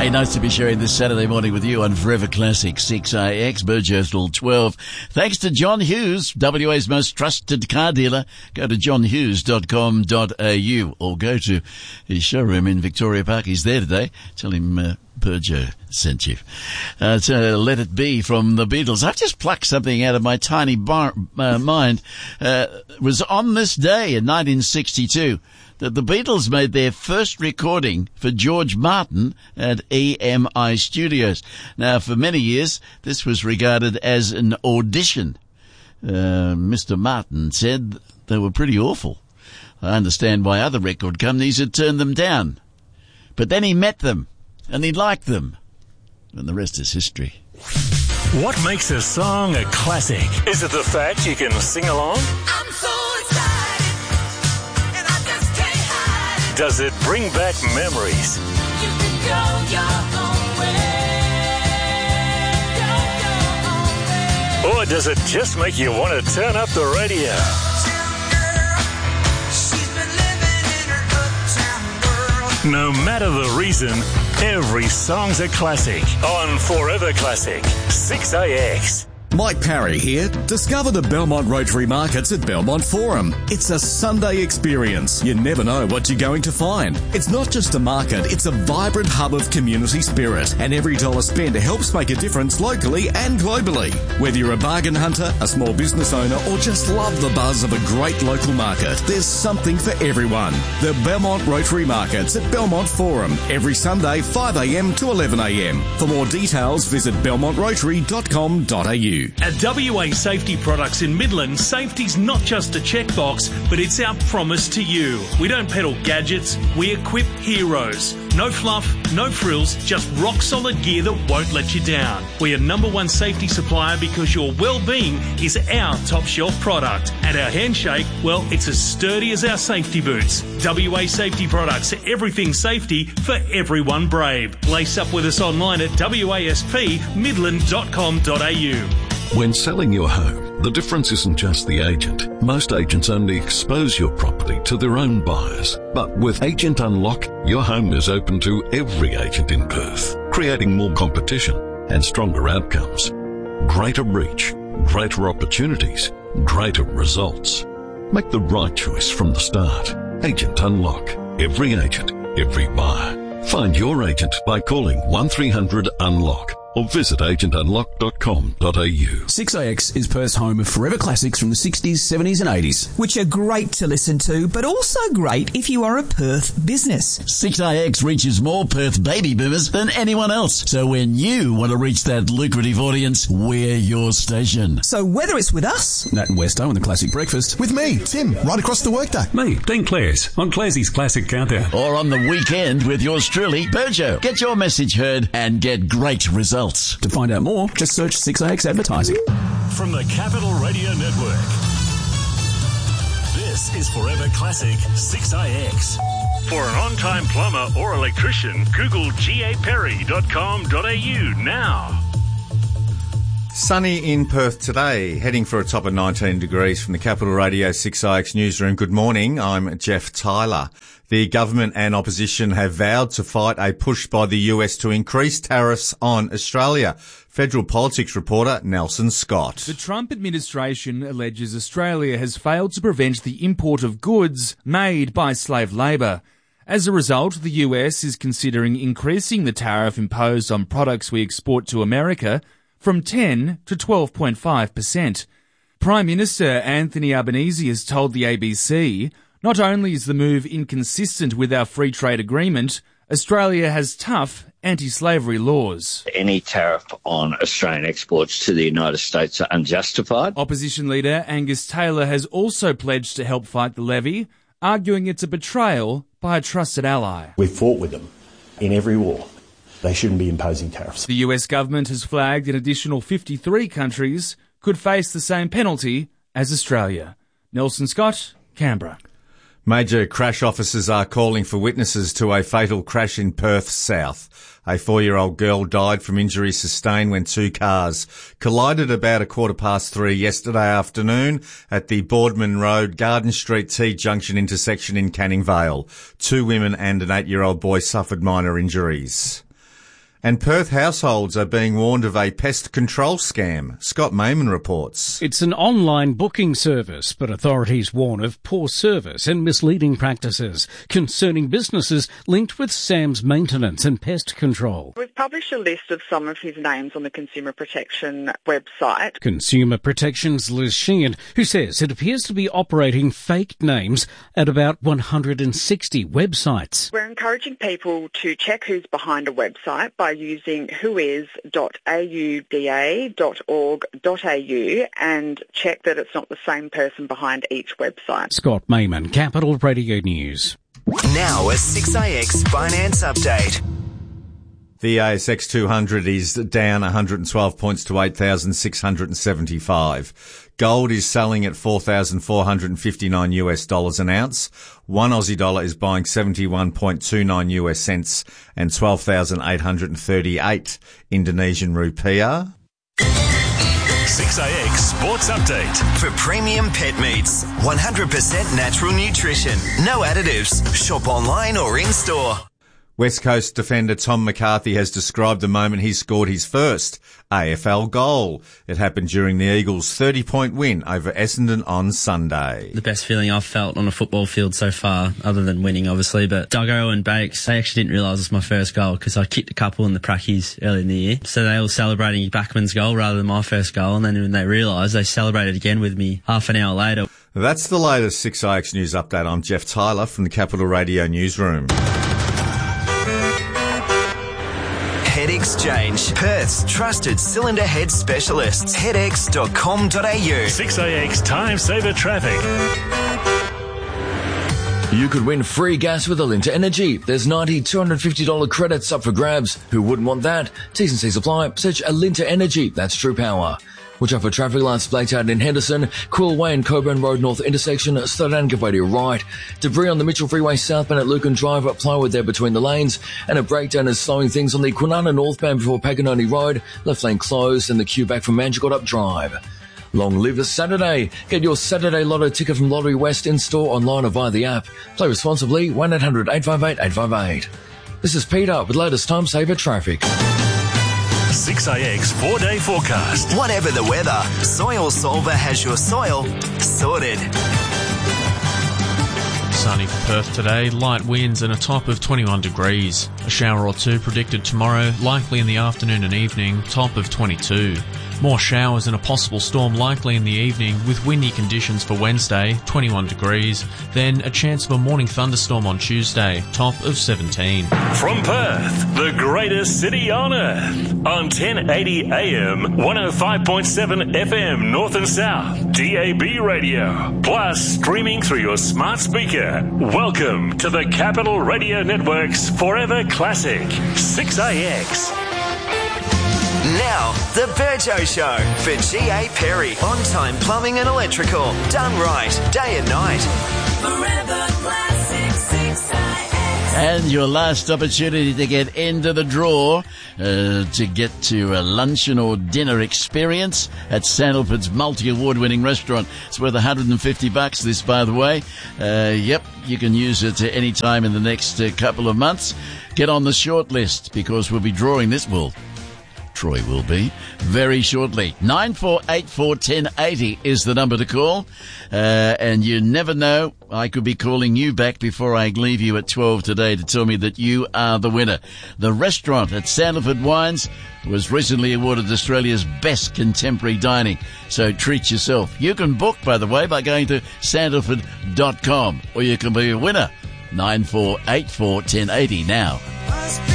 Hey, nice to be sharing this Saturday morning with you on Forever Classic 6AX, Burgess till 12. Thanks to John Hughes, WA's most trusted car dealer. Go to johnhughes.com.au or go to his showroom in Victoria Park. He's there today. Tell him Peugeot sent you. So Let It Be from the Beatles. I've just plucked something out of my tiny mind. It was on this day in 1962 that the Beatles made their first recording for George Martin at EMI Studios. Now, for many years, this was regarded as an audition. Mr. Martin said they were pretty awful. I understand why other record companies had turned them down. But then he met them, and he liked them. And the rest is history. What makes a song a classic? Is it the fact you can sing along? I'm so excited, and I just can't hide it. Does it bring back memories? You can go your own way. Go your own way. Or does it just make you want to turn up the radio? No matter the reason, every song's a classic on Forever Classic 6AX. Mike Parry here. Discover the Belmont Rotary Markets at Belmont Forum. It's a Sunday experience. You never know what you're going to find. It's not just a market, it's a vibrant hub of community spirit, and every dollar spent helps make a difference locally and globally. Whether you're a bargain hunter, a small business owner, or just love the buzz of a great local market, there's something for everyone. The Belmont Rotary Markets at Belmont Forum, every Sunday 5am to 11am. For more details, visit belmontrotary.com.au. At WA Safety Products in Midland, safety's not just a checkbox, but it's our promise to you. We don't peddle gadgets, we equip heroes. No fluff, no frills, just rock-solid gear that won't let you down. We're #1 safety supplier because your well-being is our top-shelf product. And our handshake, well, it's as sturdy as our safety boots. WA Safety Products, everything safety for everyone brave. Lace up with us online at waspmidland.com.au. When selling your home, the difference isn't just the agent. Most agents only expose your property to their own buyers. But with Agent Unlock, your home is open to every agent in Perth, creating more competition and stronger outcomes. Greater reach, greater opportunities, greater results. Make the right choice from the start. Agent Unlock. Every agent, every buyer. Find your agent by calling 1300 UNLOCK. Or visit agentunlock.com.au. 6AX is Perth's home of forever classics from the 60s, 70s and 80s. Which are great to listen to, but also great if you are a Perth business. 6AX reaches more Perth baby boomers than anyone else. So when you want to reach that lucrative audience, we're your station. So whether it's with us, Nat and Westo on the Classic Breakfast. With me, Tim, right across the workday. Me, Dean Clares, on Clarsey's Classic Countdown. Or on the weekend with yours truly, Peugeot. Get your message heard and get great results. To find out more, just search 6AX Advertising. From the Capital Radio Network, this is Forever Classic 6AX. For an on-time plumber or electrician, Google gaperry.com.au now. Sunny in Perth today, heading for a top of 19 degrees from the Capital Radio 6AX newsroom. Good morning, I'm Jeff Tyler. The government and opposition have vowed to fight a push by the US to increase tariffs on Australia. Federal politics reporter Nelson Scott. The Trump administration alleges Australia has failed to prevent the import of goods made by slave labour. As a result, the US is considering increasing the tariff imposed on products we export to America from 10 to 12.5%. Prime Minister Anthony Albanese has told the ABC, not only is the move inconsistent with our free trade agreement, Australia has tough anti-slavery laws. Any tariff on Australian exports to the United States are unjustified. Opposition leader Angus Taylor has also pledged to help fight the levy, arguing it's a betrayal by a trusted ally. We've fought with them in every war. They shouldn't be imposing tariffs. The US government has flagged an additional 53 countries could face the same penalty as Australia. Nelson Scott, Canberra. Major crash officers are calling for witnesses to a fatal crash in Perth South. A 4-year-old girl died from injuries sustained when two cars collided about 3:15 yesterday afternoon at the Boardman Road Garden Street T-junction intersection in Canning Vale. 2 women and an 8-year-old boy suffered minor injuries. And Perth households are being warned of a pest control scam. Scott Mayman reports. It's an online booking service, but authorities warn of poor service and misleading practices concerning businesses linked with Sam's maintenance and pest control. We've published a list of some of his names on the Consumer Protection website. Consumer Protection's Liz Sheehan, who says it appears to be operating fake names at about 160 websites. We're encouraging people to check who's behind a website by using whois.auda.org.au and check that it's not the same person behind each website. Scott Mayman, Capital Radio News. Now a 6AX Finance Update. The ASX 200 is down 112 points to 8,675. Gold is selling at $4,459 an ounce. One Aussie dollar is buying 71.29 US cents and 12,838 Indonesian rupiah. 6AX Sports Update. For premium pet meats, 100% natural nutrition, no additives. Shop online or in-store. West Coast defender Tom McCarthy has described the moment he scored his first AFL goal. It happened during the Eagles' 30-point win over Essendon on Sunday. The best feeling I've felt on a football field so far, other than winning, obviously, but Duggo and Bakes, they actually didn't realise it was my first goal because I kicked a couple in the Prackies early in the year. So they were celebrating Backman's goal rather than my first goal, and then when they realised, they celebrated again with me half an hour later. That's the latest 6AX News Update. I'm Jeff Tyler from the Capital Radio Newsroom. Head Exchange, Perth's trusted cylinder head specialists. Headex.com.au. 6AX Time Saver Traffic. You could win free gas with Alinta Energy. There's $90, $250 credits up for grabs. Who wouldn't want that? T's and C's apply. Search Alinta Energy. That's true power. Watch out for traffic lights blacked out in Henderson, Quill Way and Coburn Road North intersection, slow down, give way to your right. Debris on the Mitchell Freeway southbound at Lucan Drive, plywood there between the lanes, and a breakdown is slowing things on the Kwinana northbound before Paganoni Road, left lane closed, and the queue back from Manjigot up Drive. Long live the Saturday. Get your Saturday Lotto ticket from Lottery West in-store, online or via the app. Play responsibly, 1-800-858-858. This is Peter with latest time saver traffic. 6AX 4-day forecast. Whatever the weather, Soil Solver has your soil sorted. Sunny for Perth today, light winds and a top of 21 degrees. A shower or two predicted tomorrow, likely in the afternoon and evening, top of 22. More showers and a possible storm likely in the evening with windy conditions for Wednesday, 21 degrees. Then a chance of a morning thunderstorm on Tuesday, top of 17. From Perth, the greatest city on earth. On 1080 AM, 105.7 FM North and South, DAB radio. Plus streaming through your smart speaker. Welcome to the Capital Radio Network's Forever Classic, 6AX. Now, the Burjo Show for G.A. Perry. On-time plumbing and electrical. Done right, day and night. Forever Classic 6AX. And your last opportunity to get into the draw to get to a luncheon or dinner experience at Sandalford's multi-award-winning restaurant. It's worth $150, this, by the way. Yep, you can use it any time in the next couple of months. Get on the short list because we'll be drawing this. Troy will be very shortly. 94841080 is the number to call. And you never know, I could be calling you back before I leave you at 12 today to tell me that you are the winner. The restaurant at Sandalford Wines was recently awarded Australia's best contemporary dining. So treat yourself. You can book, by the way, by going to sandalford.com, or you can be a winner. 94841080 now.